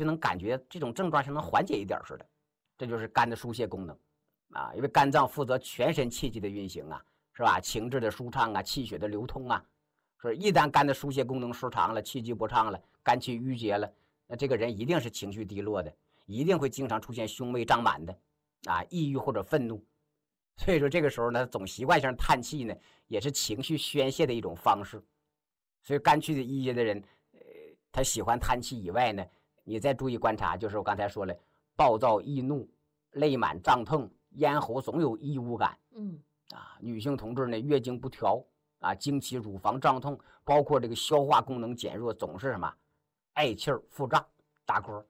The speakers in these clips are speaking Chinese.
就能感觉这种症状像能缓解一点似的。这就是肝的疏泄功能啊，因为肝脏负责全身气机的运行啊，是吧？情志的舒畅啊，气血的流通啊。说一旦肝的疏泄功能失常了，气机不畅了，肝气郁结了，那这个人一定是情绪低落的，一定会经常出现胸闷胀满的啊，抑郁或者愤怒。所以说这个时候呢，总习惯性叹气呢，也是情绪宣泄的一种方式。所以肝气的郁结的人，他喜欢叹气以外呢，你再注意观察，就是我刚才说了，暴躁易怒，泪满胀痛，咽喉总有异物感。女性同志呢，月经不调啊，经期乳房胀痛，包括这个消化功能减弱，总是什么嗳气儿、腹胀、打嗝。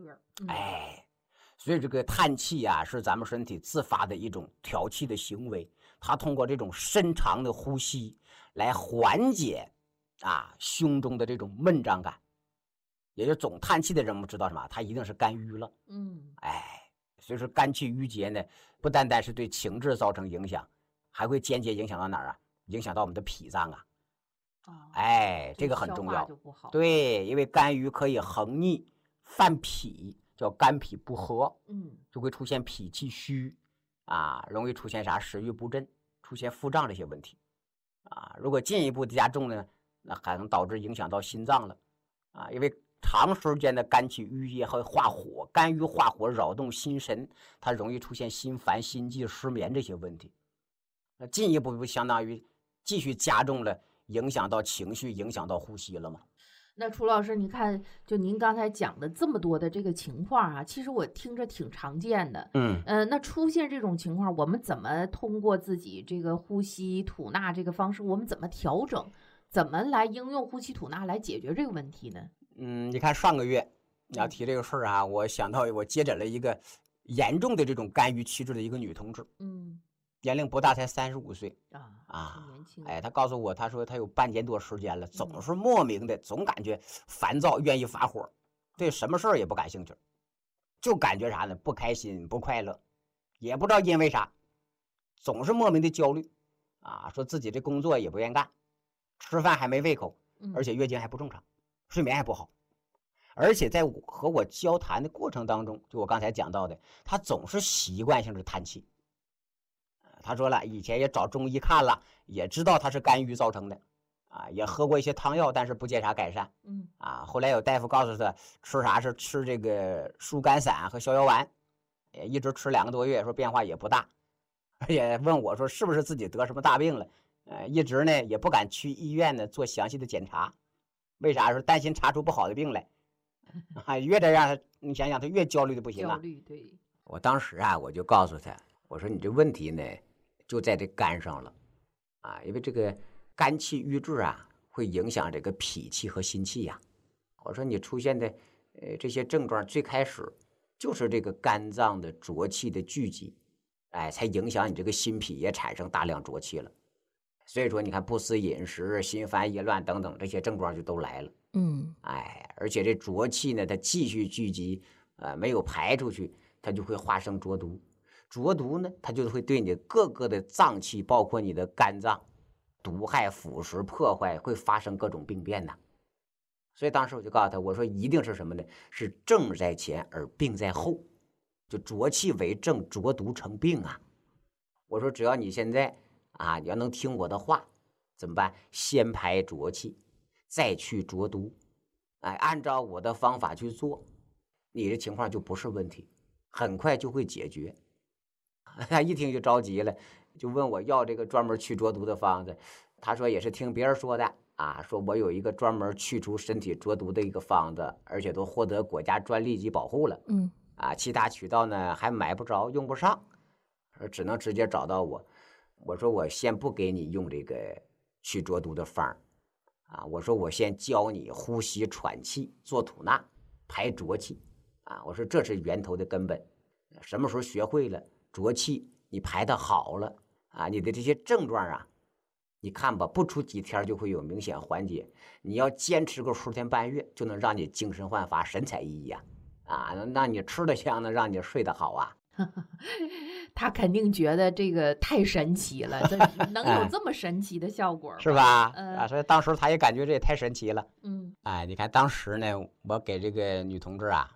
所以这个叹气啊，是咱们身体自发的一种调气的行为，它通过这种深长的呼吸来缓解胸中的这种闷胀感。也就总叹气的人，我们知道什么？他一定是肝郁了。所以说肝气郁结呢，不单单是对情志造成影响，还会间接影响到哪儿啊？影响到我们的脾脏啊。这个很重要。对，因为肝郁可以横逆犯脾，叫肝脾不和，就会出现脾气虚容易出现啥食欲不振，出现腹胀这些问题如果进一步加重呢，那还能导致影响到心脏了因为长时间的肝气郁结会化火，肝郁化火扰动心神，它容易出现心烦、心悸、失眠这些问题。那进一步相当于继续加重了，影响到情绪，影响到呼吸了嘛。 那楚老师，你看，就您刚才讲的这么多的这个情况其实我听着挺常见的。那出现这种情况，我们怎么通过自己这个呼吸吐纳这个方式，我们怎么调整，怎么来应用呼吸吐纳来解决这个问题呢？ 你看上个月你要提这个事儿我想到我接诊了一个严重的这种肝郁气滞的一个女同志，年龄不大，才35岁年轻。 她告诉我，她说她有半年多时间了，总是莫名的，总感觉烦躁，愿意发火，对什么事儿也不感兴趣，就感觉啥呢？不开心，不快乐，也不知道因为啥，总是莫名的焦虑说自己这工作也不愿干，吃饭还没胃口，而且月经还不正常，睡眠还不好，而且在和我交谈的过程当中，就我刚才讲到的，他总是习惯性的叹气。他说了，以前也找中医看了，也知道他是肝郁造成的也喝过一些汤药，但是不见啥改善。后来有大夫告诉他吃啥是吃这个疏肝散和逍遥丸，也一直吃2个多月，说变化也不大，而且问我说是不是自己得什么大病了，一直呢也不敢去医院呢做详细的检查，为啥？说担心查出不好的病来越这样，你想想他越焦虑的不行焦虑，对。 我当时我就告诉他，我说你这问题呢就在这肝上了因为这个肝气郁滞会影响这个脾气和心气我说你出现的这些症状最开始就是这个肝脏的浊气的聚集才影响你这个心脾也产生大量浊气了，所以说你看不思饮食、心烦意乱等等这些症状就都来了。而且这浊气呢它继续聚集没有排出去，它就会化生浊毒，浊毒呢它就会对你各个的脏器，包括你的肝脏毒害、腐蚀、破坏，会发生各种病变所以当时我就告诉他，我说一定是什么呢？是症在前而病在后，就浊气为症，浊毒成病我说只要你现在你要能听我的话，怎么办？先排浊气，再去浊毒，按照我的方法去做，你的情况就不是问题，很快就会解决。他一听就着急了，就问我要这个专门去浊毒的方子。他说也是听别人说的说我有一个专门去除身体浊毒的一个方子，而且都获得国家专利及保护了。其他渠道呢还买不着，用不上，只能直接找到我。我说我先不给你用这个去浊毒的方我说我先教你呼吸喘气，做吐纳，排浊气我说这是源头的根本。什么时候学会了浊气，你排得好了你的这些症状你看吧，不出几天就会有明显缓解。你要坚持个10天半月，就能让你精神焕发、神采奕奕能让你吃得香，能让你睡得好他肯定觉得这个太神奇了，这能有这么神奇的效果是吧？所以当时他也感觉这也太神奇了。 嗯， 你看当时呢，我给这个女同志